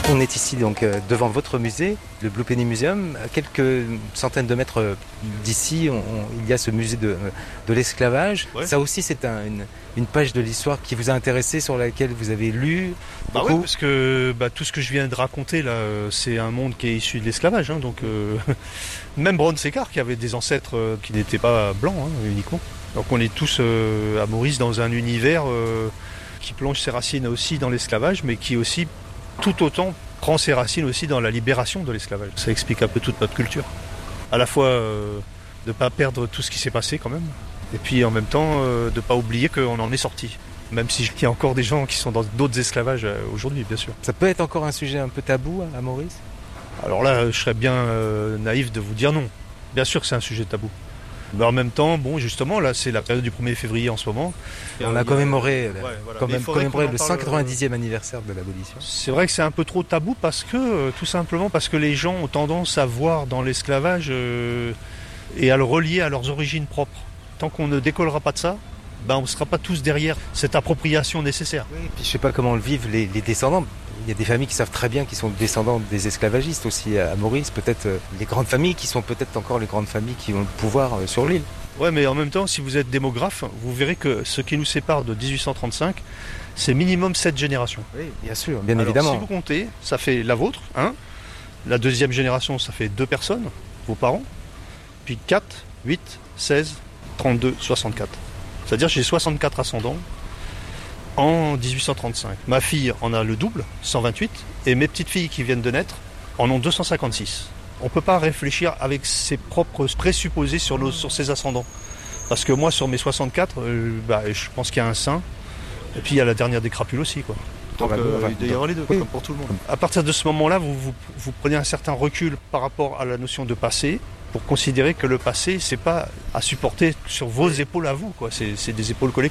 On est ici donc devant votre musée, le Blue Penny Museum. À quelques centaines de mètres d'ici, il y a ce musée de l'esclavage. Ouais. Ça aussi, c'est une page de l'histoire qui vous a intéressé, sur laquelle vous avez lu beaucoup. Oui, parce que tout ce que je viens de raconter là, c'est un monde qui est issu de l'esclavage. Hein, donc même Brown Séquard, qui avait des ancêtres qui n'étaient pas blancs uniquement. Donc on est tous à Maurice dans un univers qui plonge ses racines aussi dans l'esclavage, mais qui aussi tout autant prend ses racines aussi dans la libération de l'esclavage. Ça explique un peu toute notre culture. À la fois de ne pas perdre tout ce qui s'est passé quand même, et puis en même temps de ne pas oublier qu'on en est sorti. Même s'il y a encore des gens qui sont dans d'autres esclavages aujourd'hui, bien sûr. Ça peut être encore un sujet un peu tabou à Maurice ? Alors là, je serais bien naïf de vous dire non. Bien sûr que c'est un sujet tabou. Mais en même temps, justement, là, c'est la période du 1er février en ce moment. Et on a commémoré, le 190e anniversaire de l'abolition. C'est vrai que c'est un peu trop tabou tout simplement parce que les gens ont tendance à voir dans l'esclavage et à le relier à leurs origines propres. Tant qu'on ne décollera pas de ça, on ne sera pas tous derrière cette appropriation nécessaire. Oui, puis je ne sais pas comment le vivent les descendants. Il y a des familles qui savent très bien qu'ils sont descendants des esclavagistes aussi à Maurice. Peut-être les grandes familles qui sont peut-être encore les grandes familles qui ont le pouvoir sur l'île. Ouais, mais en même temps, si vous êtes démographe, vous verrez que ce qui nous sépare de 1835, c'est minimum 7 générations. Oui, bien sûr, bien évidemment. Si vous comptez, ça fait la vôtre, la deuxième génération, ça fait 2 personnes, vos parents, puis 4, 8, 16, 32, 64. C'est-à-dire que j'ai 64 ascendants en 1835. Ma fille en a le double, 128, et mes petites filles qui viennent de naître en ont 256. On ne peut pas réfléchir avec ses propres présupposés sur ses ascendants. Parce que moi, sur mes 64, je pense qu'il y a un saint, et puis il y a la dernière des crapules aussi, quoi. Donc il doit y avoir les deux, comme pour tout le monde. À partir de ce moment-là, vous prenez un certain recul par rapport à la notion de passé, pour considérer que le passé, c'est pas à supporter sur vos épaules à vous, quoi. C'est des épaules collectives.